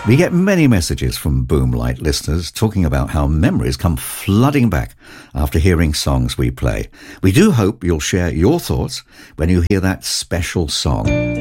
We get many messages from Boomlight listeners talking about how memories come flooding back after hearing songs we play. We do hope you'll share your thoughts when you hear that special song.